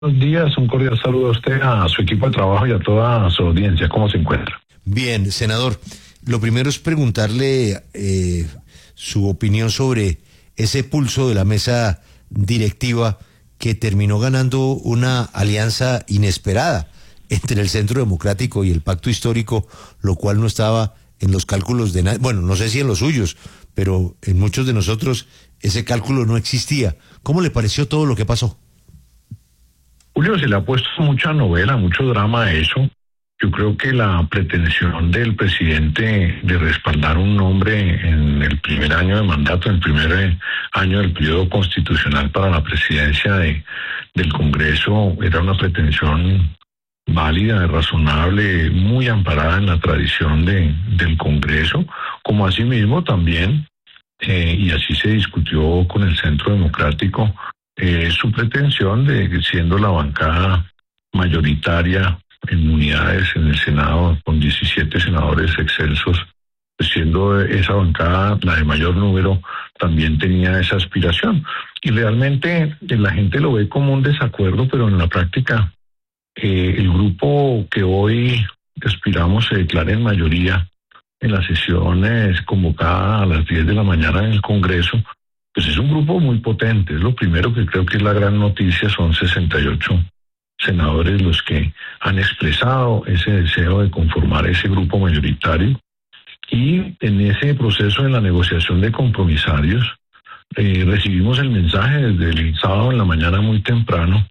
Buenos días, un cordial saludo a usted, a su equipo de trabajo y a toda su audiencia. ¿Cómo se encuentra? Bien, senador. Lo primero es preguntarle su opinión sobre ese pulso de la mesa directiva que terminó ganando una alianza inesperada entre el Centro Democrático y el Pacto Histórico, lo cual no estaba en los cálculos de nadie. Bueno, no sé si en los suyos, pero en muchos de nosotros ese cálculo no existía. ¿Cómo le pareció todo lo que pasó? Julio, se le ha puesto mucha novela, mucho drama a eso. Yo creo que la pretensión del presidente de respaldar un nombre en el primer año de mandato, en el primer año del periodo constitucional para la presidencia del Congreso, era una pretensión válida, razonable, muy amparada en la tradición del Congreso, como asimismo también, y así se discutió con el Centro Democrático, su pretensión de, siendo la bancada mayoritaria en unidades en el Senado, con 17 senadores excelsos, siendo esa bancada la de mayor número, también tenía esa aspiración. Y realmente la gente lo ve como un desacuerdo, pero en la práctica el grupo que hoy aspiramos se declara en mayoría en las sesiones convocada a las 10 de la mañana en el Congreso, pues es un grupo muy potente. Es lo primero que creo que es la gran noticia. Son 68 senadores los que han expresado ese deseo de conformar ese grupo mayoritario. Y en ese proceso de la negociación de compromisarios, recibimos el mensaje desde el sábado en la mañana muy temprano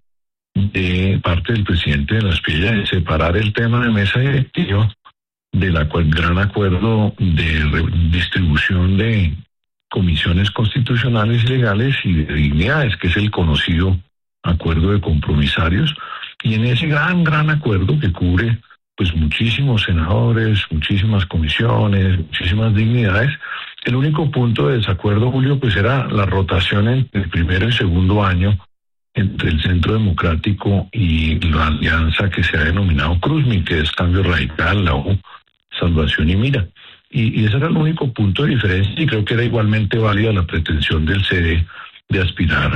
de parte del presidente de la Aspilla de separar el tema de mesa directiva del gran acuerdo de distribución de comisiones constitucionales y legales y de dignidades, que es el conocido acuerdo de compromisarios. Y en ese gran acuerdo que cubre pues muchísimos senadores, muchísimas comisiones, muchísimas dignidades, el único punto de desacuerdo, Julio, pues era la rotación entre el primero y segundo año entre el Centro Democrático y la alianza que se ha denominado CRUZMI, que es Cambio Radical, la U, Salvación y Mira. Y ese era el único punto de diferencia, y creo que era igualmente válida la pretensión del CD de aspirar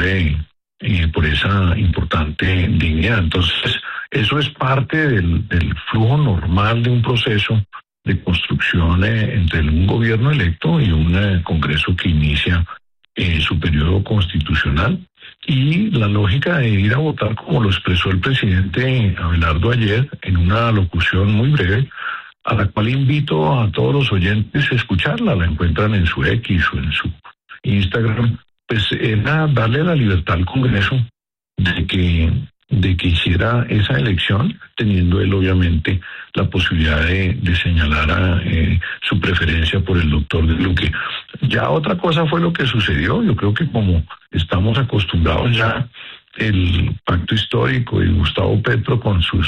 por esa importante dignidad. Entonces, eso es parte del flujo normal de un proceso de construcción entre un gobierno electo y un Congreso que inicia su periodo constitucional. Y la lógica de ir a votar, como lo expresó el presidente Abelardo ayer en una locución muy breve, a la cual invito a todos los oyentes a escucharla. La encuentran en su X o en su Instagram. Pues era darle la libertad al Congreso de que hiciera esa elección, teniendo él obviamente la posibilidad de señalar su preferencia por el doctor Luque. Ya otra cosa fue lo que sucedió. Yo creo que como estamos acostumbrados ya, el Pacto Histórico y Gustavo Petro con sus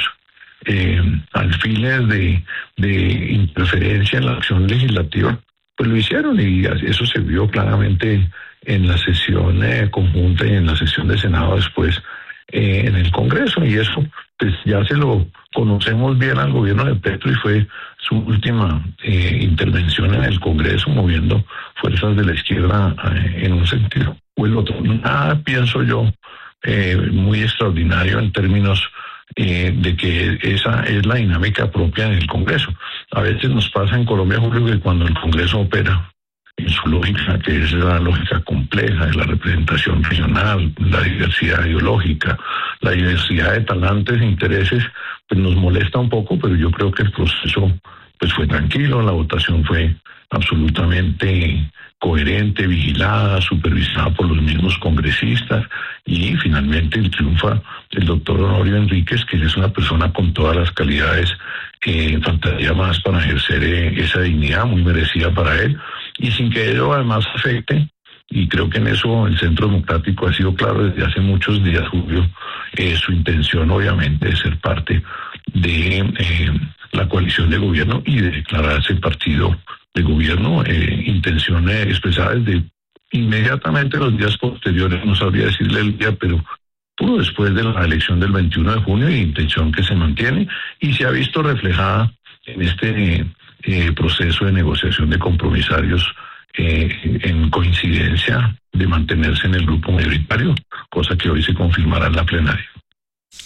alfiles de interferencia en la acción legislativa, pues lo hicieron, y eso se vio claramente en la sesión conjunta y en la sesión de Senado después en el Congreso, y eso pues ya se lo conocemos bien al gobierno de Petro, y fue su última intervención en el Congreso, moviendo fuerzas de la izquierda en un sentido o el otro. Nada, pienso yo, muy extraordinario en términos de que esa es la dinámica propia del Congreso. A veces nos pasa en Colombia, Julio, que cuando el Congreso opera en su lógica, que es la lógica compleja de la representación regional, la diversidad ideológica, la diversidad de talantes e intereses, pues nos molesta un poco, pero yo creo que el proceso pues fue tranquilo, la votación fue absolutamente coherente, vigilada, supervisada por los mismos congresistas, y finalmente triunfa el doctor Honorio Enríquez, que es una persona con todas las calidades que faltaría más para ejercer esa dignidad muy merecida para él, y sin que ello además afecte, y creo que en eso el Centro Democrático ha sido claro desde hace muchos días, Julio, su intención obviamente de ser parte de la coalición de gobierno y de declararse partido de gobierno, intención expresada desde inmediatamente los días posteriores, no sabría decirle el día, pero puro después de la elección del 21 de junio, y intención que se mantiene y se ha visto reflejada en este proceso de negociación de compromisarios en coincidencia de mantenerse en el grupo mayoritario, cosa que hoy se confirmará en la plenaria.